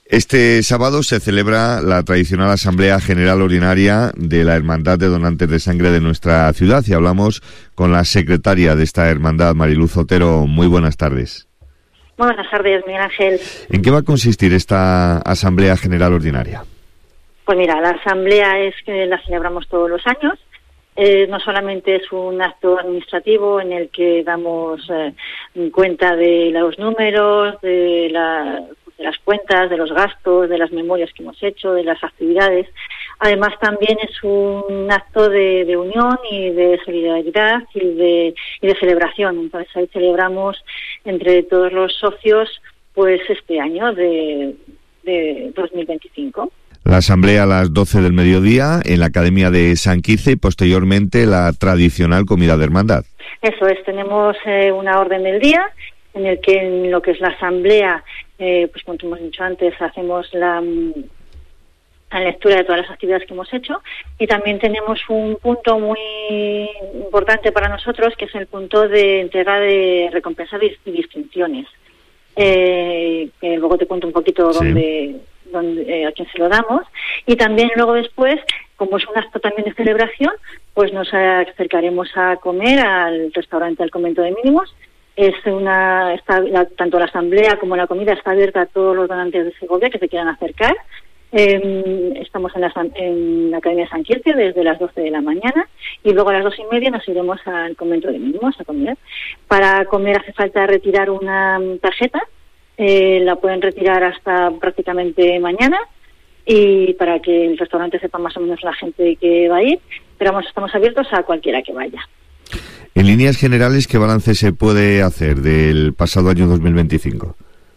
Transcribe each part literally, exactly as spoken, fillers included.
Este sábado se celebra la tradicional Asamblea General Ordinaria de la Hermandad de Donantes de Sangre de nuestra ciudad y hablamos con la secretaria de esta hermandad, Mariluz Otero. Muy buenas tardes. Muy buenas tardes, Miguel Ángel. ¿En qué va a consistir esta Asamblea General Ordinaria? Pues mira, la Asamblea es que la celebramos todos los años. Eh, no solamente es un acto administrativo en el que damos eh, cuenta de los números, de, la, de las cuentas, de los gastos, de las memorias que hemos hecho, de las actividades. Además también es un acto de, de unión y de solidaridad y de, y de celebración. Entonces ahí celebramos entre todos los socios pues este año de, de dos mil veinticinco. La asamblea a las doce del mediodía en la Academia de San Quirce y posteriormente la tradicional comida de hermandad. Eso es, tenemos eh, una orden del día en el que en lo que es la asamblea, eh, pues como hemos dicho antes, hacemos la, la lectura de todas las actividades que hemos hecho y también tenemos un punto muy importante para nosotros que es el punto de entrega de recompensas y distinciones. Eh, que luego te cuento un poquito sí. dónde... Donde, eh, a quien se lo damos, y también luego después, como es un acto también de celebración, pues nos acercaremos a comer al restaurante del Convento de Mínimos. Es una está, la, tanto la asamblea como la comida está abierta a todos los donantes de Segovia que se quieran acercar. Eh, estamos en la, en la Academia de San Quirce desde las doce de la mañana y luego a las dos y media nos iremos al Convento de Mínimos a comer. Para comer hace falta retirar una tarjeta. Eh, la pueden retirar hasta prácticamente mañana y para que el restaurante sepa más o menos la gente que va a ir, pero vamos, estamos abiertos a cualquiera que vaya. En líneas generales, ¿qué balance se puede hacer del pasado año dos mil veinticinco?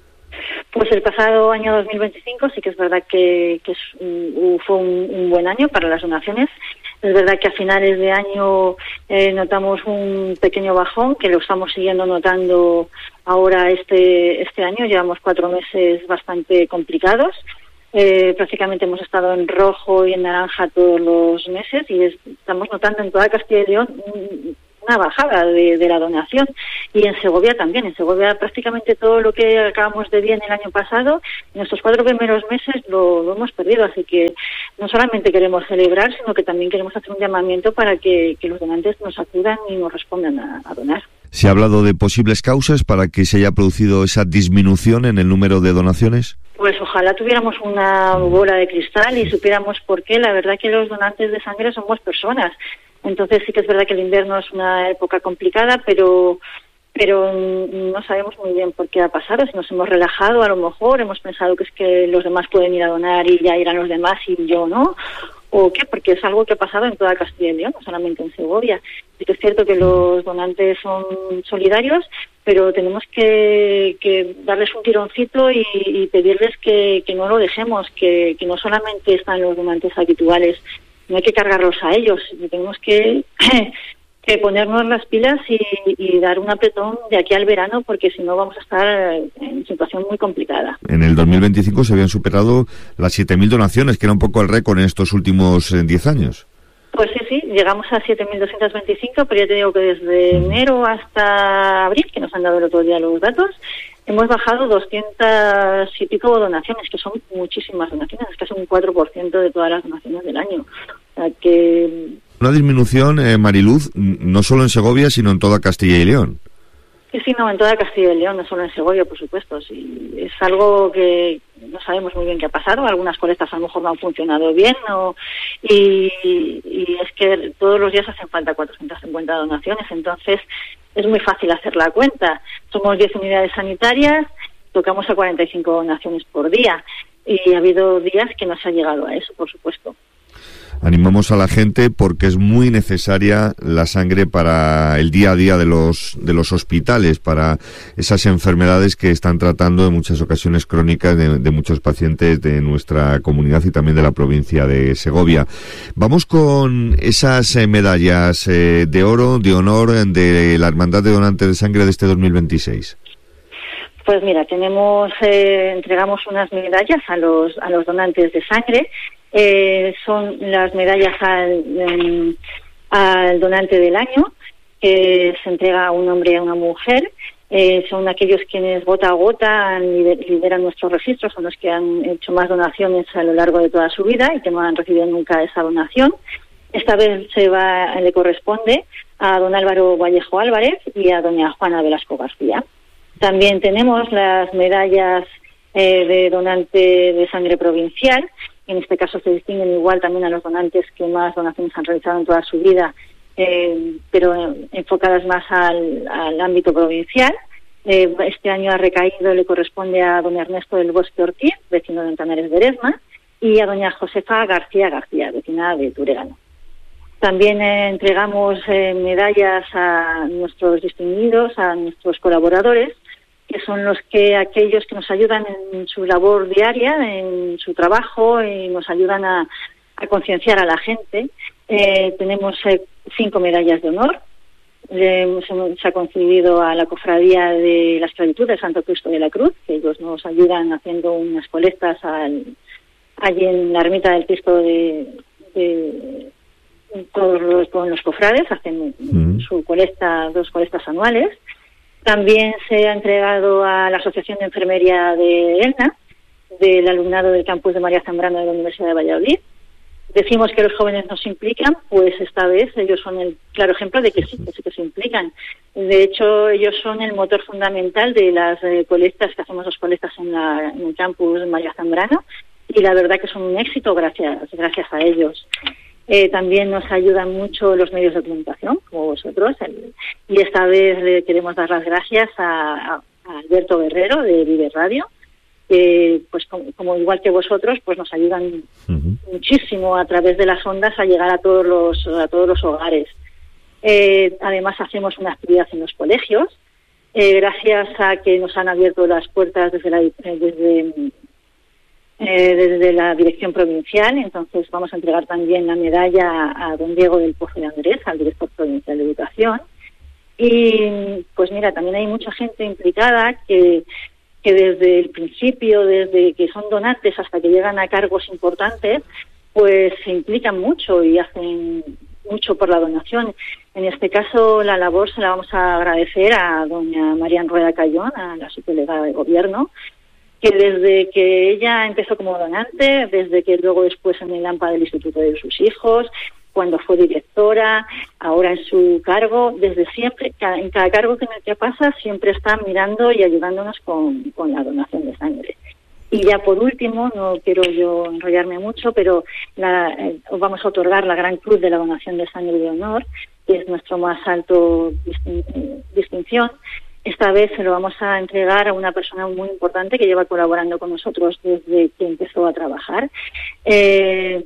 Pues el pasado año dos mil veinticinco sí que es verdad que, que es, um, fue un, un buen año para las donaciones. Es verdad que a finales de año eh, notamos un pequeño bajón, que lo estamos siguiendo notando ahora este este año. Llevamos cuatro meses bastante complicados. Eh, prácticamente hemos estado en rojo y en naranja todos los meses y es, estamos notando en toda Castilla y León un, una bajada de, de la donación y en Segovia también. En Segovia prácticamente todo lo que acabamos de bien el año pasado, en estos cuatro primeros meses lo, lo hemos perdido, así que no solamente queremos celebrar, sino que también queremos hacer un llamamiento para que, que los donantes nos acudan y nos respondan a, a donar. ¿Se ha hablado de posibles causas para que se haya producido esa disminución en el número de donaciones? Pues ojalá tuviéramos una bola de cristal y supiéramos por qué. La verdad que los donantes de sangre somos personas. Entonces sí que es verdad que el invierno es una época complicada, pero pero no sabemos muy bien por qué ha pasado. Si nos hemos relajado, a lo mejor hemos pensado que es que los demás pueden ir a donar y ya irán los demás y yo no, o qué, porque es algo que ha pasado en toda Castilla y León, no solamente en Segovia. Sí que es cierto que los donantes son solidarios, pero tenemos que, que darles un tironcito y, y pedirles que, que no lo dejemos, que, que no solamente están los donantes habituales, no hay que cargarlos a ellos, tenemos que, que ponernos las pilas y, y dar un apretón de aquí al verano, porque si no vamos a estar en situación muy complicada. En el dos mil veinticinco se habían superado las siete mil donaciones, que era un poco el récord en estos últimos eh, diez años. Pues sí, sí, llegamos a siete mil doscientos veinticinco, pero ya te digo que desde enero hasta abril, que nos han dado el otro día los datos, hemos bajado doscientas y pico donaciones, que son muchísimas donaciones, es casi un cuatro por ciento de todas las donaciones del año. O sea que... Una disminución, eh, Mariluz, no solo en Segovia, sino en toda Castilla y León. Sí, sí, no, en toda Castilla y León, no solo en Segovia, por supuesto. Sí, es algo que no sabemos muy bien qué ha pasado. Algunas colectas a lo mejor no han funcionado bien, o, y, y es que todos los días hacen falta cuatrocientas cincuenta donaciones, entonces es muy fácil hacer la cuenta. Somos diez unidades sanitarias, tocamos a cuarenta y cinco donaciones por día, y ha habido días que no se ha llegado a eso, por supuesto. Animamos a la gente porque es muy necesaria la sangre para el día a día de los de los hospitales, para esas enfermedades que están tratando en muchas ocasiones crónicas de, de muchos pacientes de nuestra comunidad y también de la provincia de Segovia. Vamos con esas eh, medallas eh, de oro, de honor de la Hermandad de Donantes de Sangre de este dos mil veintiséis. Pues mira, tenemos eh, entregamos unas medallas a los a los donantes de sangre. Eh, son las medallas al, eh, al donante del año, que se entrega a un hombre y a una mujer, Eh, son aquellos quienes gota a gota lideran nuestros registros, son los que han hecho más donaciones a lo largo de toda su vida y que no han recibido nunca esa donación. Esta vez se va, le corresponde a don Álvaro Vallejo Álvarez y a doña Juana Velasco García. También tenemos las medallas eh, de donante de sangre provincial. En este caso se distinguen igual también a los donantes que más donaciones han realizado en toda su vida, eh, pero enfocadas más al, al ámbito provincial. Eh, este año ha recaído, le corresponde a don Ernesto del Bosque Ortiz, vecino de Entanares de Eresma, y a doña Josefa García García, vecina de Turegano. También eh, entregamos eh, medallas a nuestros distinguidos, a nuestros colaboradores, que son los que aquellos que nos ayudan en su labor diaria, en su trabajo, y nos ayudan a, a concienciar a la gente. Eh, tenemos eh, cinco medallas de honor. Eh, se, se ha concedido a la Cofradía de la Esclavitud de Santo Cristo de la Cruz, que ellos nos ayudan haciendo unas colectas al, allí en la ermita del Cristo de... de todos los, con los cofrades hacen mm. su colecta, dos colectas anuales. También se ha entregado a la Asociación de Enfermería de Elna, del alumnado del campus de María Zambrano de la Universidad de Valladolid. Decimos que los jóvenes no se implican, pues esta vez ellos son el claro ejemplo de que sí, que sí que se implican. De hecho, ellos son el motor fundamental de las eh, colectas, que hacemos dos colectas en, la, en el campus de María Zambrano, y la verdad que son un éxito gracias, gracias a ellos. Eh, también nos ayudan mucho los medios de comunicación, como vosotros, el, y esta vez le queremos dar las gracias a, a Alberto Guerrero de Vive Radio, que pues como, como igual que vosotros, pues nos ayudan uh-huh. muchísimo a través de las ondas a llegar a todos los a todos los hogares. Eh, además hacemos una actividad en los colegios, eh, gracias a que nos han abierto las puertas desde la desde Eh, desde la dirección provincial. Entonces vamos a entregar también la medalla a, a don Diego del Pozo de Andrés, al director provincial de Educación. Y pues mira, también hay mucha gente implicada que, que desde el principio, desde que son donantes hasta que llegan a cargos importantes, pues se implican mucho y hacen mucho por la donación. En este caso la labor se la vamos a agradecer a doña Marian Rueda Cayón, a la subdelegada de Gobierno, que desde que ella empezó como donante, desde que luego después en el AMPA del Instituto de sus hijos, cuando fue directora, ahora en su cargo, desde siempre, en cada cargo que me pasa, siempre está mirando y ayudándonos con, con la donación de sangre. Y ya por último, no quiero yo enrollarme mucho, pero la, eh, vamos a otorgar la Gran Cruz de la Donación de Sangre de Honor, que es nuestro más alto distin- eh, distinción. Esta vez se lo vamos a entregar a una persona muy importante que lleva colaborando con nosotros desde que empezó a trabajar eh,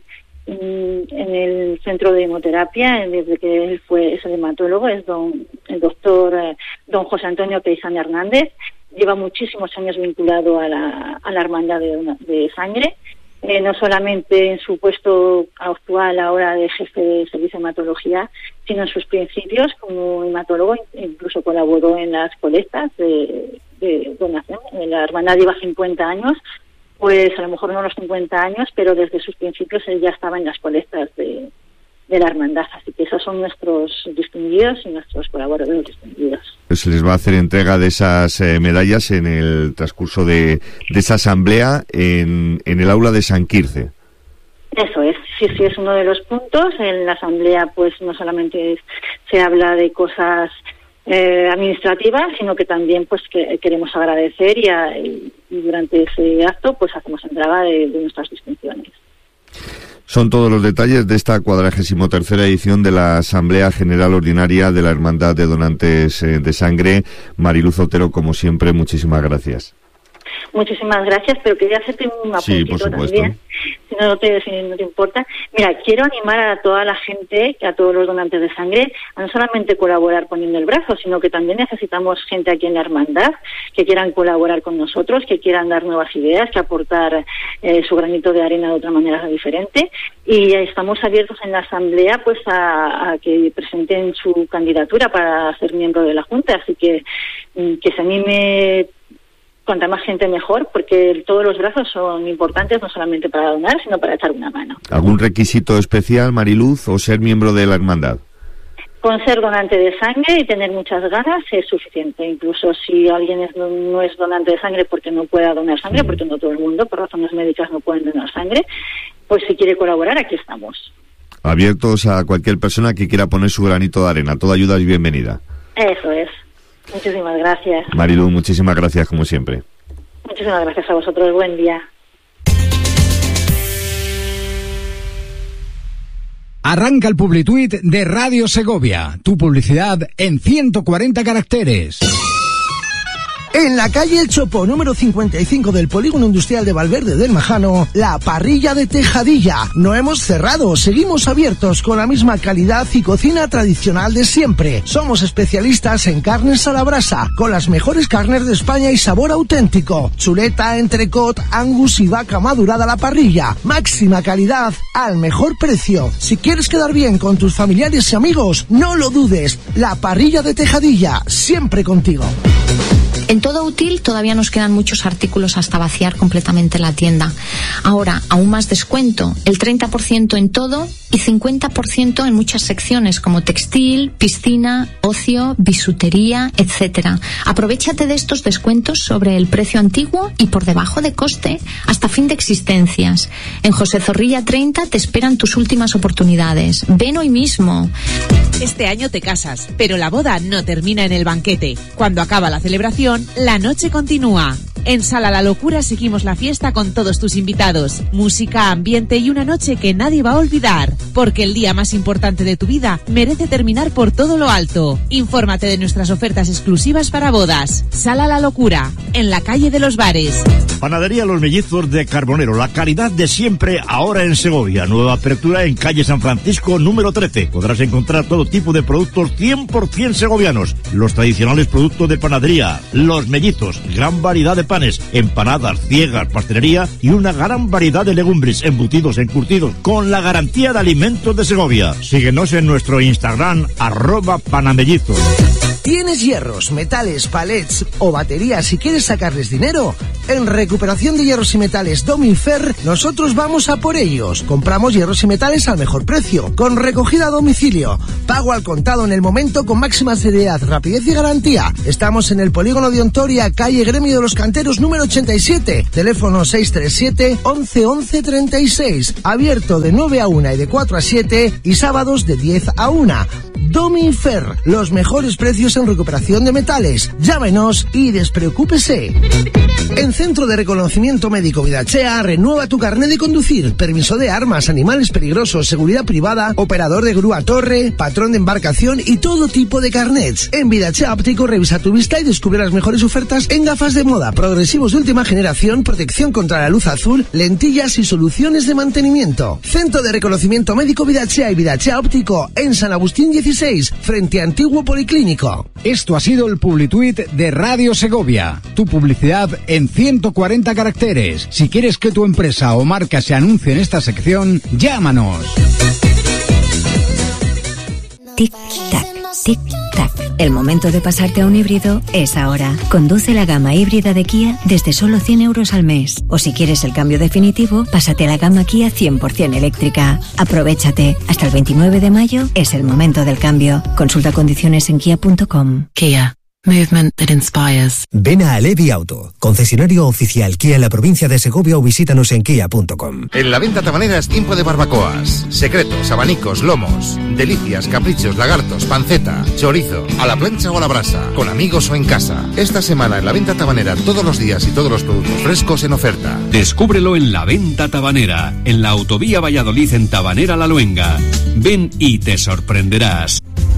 en el centro de hemoterapia, desde que él fue ese hematólogo, es don, el doctor eh, don José Antonio Peizán Hernández. Lleva muchísimos años vinculado a la, a la hermandad de, de sangre. Eh, no solamente en su puesto actual ahora de jefe de servicio de hematología, sino en sus principios como hematólogo, incluso colaboró en las colectas de, de donación. La hermandad lleva cincuenta años, pues a lo mejor no los cincuenta años, pero desde sus principios él ya estaba en las colectas de, de la hermandad. Así que esos son nuestros distinguidos y nuestros colaboradores distinguidos. Se les va a hacer entrega de esas eh, medallas en el transcurso de, de esa asamblea en, en el aula de San Quirce. Eso es, sí, sí, es uno de los puntos. En la asamblea pues no solamente es, se habla de cosas eh, administrativas, sino que también pues que queremos agradecer y, a, y durante ese acto pues hacemos entrega de, de nuestras distinciones. Son todos los detalles de esta cuadragésimo tercera edición de la Asamblea General Ordinaria de la Hermandad de Donantes de Sangre. Mariluz Otero, como siempre, muchísimas gracias. Muchísimas gracias, pero quería hacerte un apuntito sí, también, si no, te, si no te importa. Mira, quiero animar a toda la gente, a todos los donantes de sangre, a no solamente colaborar poniendo el brazo, sino que también necesitamos gente aquí en la hermandad que quieran colaborar con nosotros, que quieran dar nuevas ideas, que aportar eh, su granito de arena de otra manera diferente. Y estamos abiertos en la asamblea pues a, a que presenten su candidatura para ser miembro de la Junta, así que que se anime cuanta más gente mejor, porque todos los brazos son importantes, no solamente para donar, sino para echar una mano. ¿Algún requisito especial, Mariluz, o ser miembro de la hermandad? Con ser donante de sangre y tener muchas ganas es suficiente. Incluso si alguien es, no es donante de sangre porque no pueda donar sangre, porque no todo el mundo por razones médicas no pueden donar sangre, pues si quiere colaborar, aquí estamos. Abiertos a cualquier persona que quiera poner su granito de arena. Toda ayuda es bienvenida. Eso es. Muchísimas gracias. Marilu, muchísimas gracias como siempre. Muchísimas gracias a vosotros. Buen día. Arranca el Publituit de Radio Segovia. Tu publicidad en ciento cuarenta caracteres. En la calle El Chopo, número cincuenta y cinco del Polígono Industrial de Valverde del Majano, la parrilla de Tejadilla. No hemos cerrado, seguimos abiertos con la misma calidad y cocina tradicional de siempre. Somos especialistas en carnes a la brasa, con las mejores carnes de España y sabor auténtico. Chuleta, entrecot, angus y vaca madurada a la parrilla. Máxima calidad al mejor precio. Si quieres quedar bien con tus familiares y amigos, no lo dudes. La parrilla de Tejadilla, siempre contigo. En Todo Útil todavía nos quedan muchos artículos hasta vaciar completamente la tienda. Ahora, aún más descuento, el treinta por ciento en todo y cincuenta por ciento en muchas secciones como textil, piscina, ocio, bisutería, etcétera. Aprovechate de estos descuentos sobre el precio antiguo y por debajo de coste hasta fin de existencias. En José Zorrilla treinta te esperan tus últimas oportunidades. Ven hoy mismo. Este año te casas, pero la boda no termina en el banquete. Cuando acaba la celebración, la noche continúa. En Sala La Locura seguimos la fiesta con todos tus invitados. Música, ambiente y una noche que nadie va a olvidar. Porque el día más importante de tu vida merece terminar por todo lo alto. Infórmate de nuestras ofertas exclusivas para bodas. Sala La Locura, en la calle de los Bares. Panadería Los Mellizos de Carbonero, la calidad de siempre ahora en Segovia. Nueva apertura en calle San Francisco número trece. Podrás encontrar todo tipo de productos cien por ciento segovianos. Los tradicionales productos de panadería, Los Mellizos, gran variedad de panes, empanadas, ciegas, pastelería y una gran variedad de legumbres, embutidos, encurtidos, con la garantía de alimentos de Segovia. Síguenos en nuestro Instagram, arroba panamellizos. ¿Tienes hierros, metales, palets o baterías y quieres sacarles dinero? En Recuperación de Hierros y Metales Domifer, nosotros vamos a por ellos. Compramos hierros y metales al mejor precio, con recogida a domicilio, pago al contado en el momento con máxima seriedad, rapidez y garantía. Estamos en el Polígono de Ontoria, calle Gremio de los Canteros número ochenta y siete, teléfono seis tres siete, once, once, treinta y seis, abierto de nueve a una y de cuatro a siete y sábados de diez a una. Domifer, los mejores precios en recuperación de metales. Llámenos y despreocúpese. En Centro de Reconocimiento Médico Vidachea, renueva tu carnet de conducir, permiso de armas, animales peligrosos, seguridad privada, operador de grúa torre, patrón de embarcación y todo tipo de carnets. En Vidachea Óptico revisa tu vista y descubre las mejores ofertas en gafas de moda, progresivos de última generación, protección contra la luz azul, lentillas y soluciones de mantenimiento. Centro de Reconocimiento Médico Vidachea y Vidachea Óptico en San Agustín dieciséis, frente a Antiguo Policlínico. Esto ha sido el Publituit de Radio Segovia. Tu publicidad en ciento cuarenta caracteres. Si quieres que tu empresa o marca se anuncie en esta sección, llámanos. Tic-tac, tic-tac. El momento de pasarte a un híbrido es ahora. Conduce la gama híbrida de Kia desde solo cien euros al mes. O si quieres el cambio definitivo, pásate a la gama Kia cien por ciento eléctrica. Aprovechate. Hasta el veintinueve de mayo es el momento del cambio. Consulta condiciones en kia punto com. Kia. Movement that inspires. Ven a Alevi Auto, concesionario oficial Kia en la provincia de Segovia, o visítanos en kia punto com. En la venta tabanera es tiempo de barbacoas, secretos, abanicos, lomos, delicias, caprichos, lagartos, panceta, chorizo, a la plancha o a la brasa, con amigos o en casa. Esta semana en la venta tabanera todos los días y todos los productos frescos en oferta. Descúbrelo en la venta tabanera, en la autovía Valladolid en Tabanera La Luenga. Ven y te sorprenderás.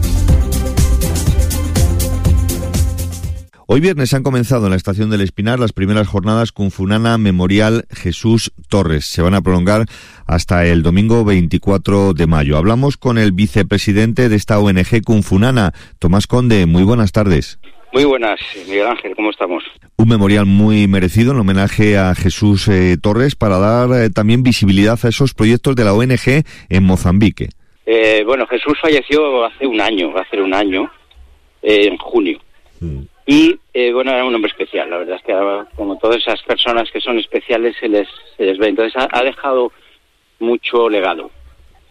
Hoy viernes han comenzado en la Estación del Espinar las primeras jornadas Cunfunana Memorial Jesús Torres. Se van a prolongar hasta el domingo veinticuatro de mayo. Hablamos con el vicepresidente de esta O N G Cunfunana, Tomás Conde. Muy buenas tardes. Muy buenas, Miguel Ángel, ¿cómo estamos? Un memorial muy merecido en homenaje a Jesús eh, Torres para dar eh, también visibilidad a esos proyectos de la O N G en Mozambique. Eh, bueno, Jesús falleció hace un año, hace un año, eh, en junio. Mm. Y, eh, bueno, era un hombre especial, la verdad es que como todas esas personas que son especiales se les, se les ve. Entonces ha, ha dejado mucho legado.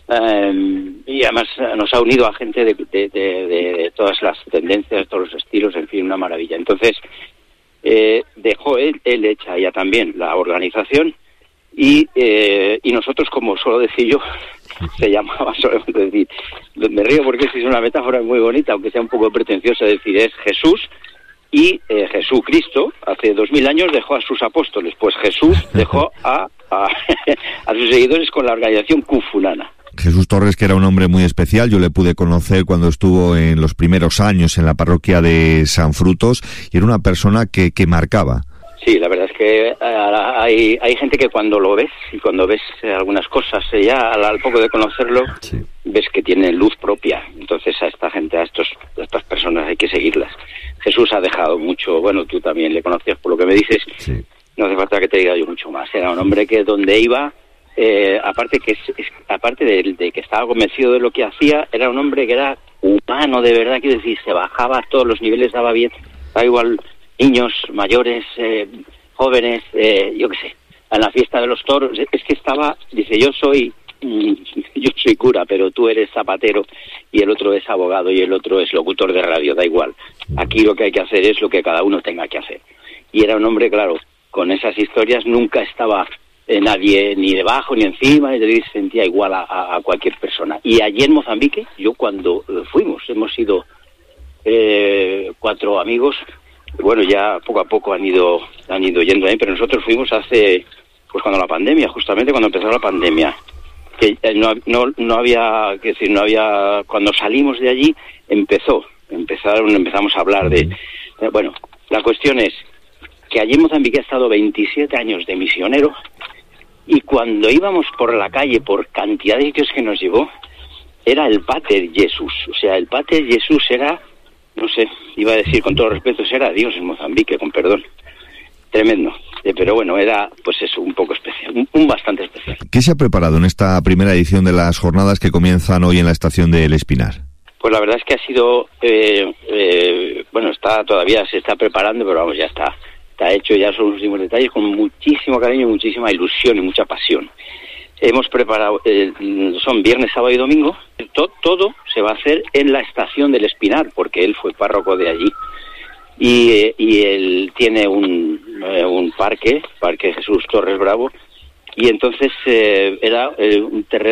eh, y además nos ha unido a gente de, de, de, de todas las tendencias, todos los estilos, en fin, una maravilla. Entonces, eh, dejó él, él hecha ya también la organización y, eh, y nosotros, como suelo decir yo, se llamaba, solemos decir, me río porque es una metáfora muy bonita, aunque sea un poco pretenciosa, decir, es Jesús y eh, Jesucristo, hace dos mil años dejó a sus apóstoles, pues Jesús dejó a, a, a sus seguidores con la organización Cufulana. Jesús Torres, que era un hombre muy especial, yo le pude conocer cuando estuvo en los primeros años en la parroquia de San Frutos, y era una persona que, que marcaba. Sí, la verdad es que uh, hay hay gente que cuando lo ves, y cuando ves eh, algunas cosas, eh, ya al, al poco de conocerlo, sí, ves que tiene luz propia. Entonces a esta gente, a, estos, a estas personas hay que seguirlas. Jesús ha dejado mucho, bueno, tú también le conocías por lo que me dices, sí, no hace falta que te diga yo mucho más. Era un hombre que donde iba, eh, aparte que es, es, aparte de, de que estaba convencido de lo que hacía, era un hombre que era humano, de verdad, quiero decir, se bajaba a todos los niveles, daba bien, da igual niños, mayores, eh, jóvenes, eh, yo qué sé, en la fiesta de los toros, es que estaba, dice, yo soy, yo soy cura, pero tú eres zapatero, y el otro es abogado, y el otro es locutor de radio, da igual. Aquí lo que hay que hacer es lo que cada uno tenga que hacer. Y era un hombre, claro, con esas historias nunca estaba eh, nadie ni debajo ni encima, y se sentía igual a, a cualquier persona. Y allí en Mozambique, yo cuando eh, fuimos, hemos sido eh, cuatro amigos. Bueno, ya poco a poco han ido han ido yendo ahí, pero nosotros fuimos hace, pues cuando la pandemia, justamente cuando empezó la pandemia, que no no no había, que decir, no había, cuando salimos de allí empezó, empezaron empezamos a hablar de, eh, bueno, la cuestión es que allí en Mozambique ha estado veintisiete años de misionero, y cuando íbamos por la calle, por cantidad de sitios que nos llevó, era el Pater Jesús, o sea, el Pater Jesús era, no sé, iba a decir con todo respeto, era Dios en Mozambique, con perdón. Tremendo. Eh, pero bueno, era, pues eso, un poco especial, un, un bastante especial. ¿Qué se ha preparado en esta primera edición de las jornadas que comienzan hoy en la estación de El Espinar? Pues la verdad es que ha sido, eh, eh, bueno, está todavía se está preparando, pero vamos, ya está, está hecho, ya son los últimos detalles, con muchísimo cariño, muchísima ilusión y mucha pasión. Hemos preparado, eh, son viernes, sábado y domingo, todo, todo se va a hacer en la estación del Espinar, porque él fue párroco de allí, y, eh, y él tiene un, eh, un parque, Parque Jesús Torres Bravo, y entonces eh, era eh, un terreno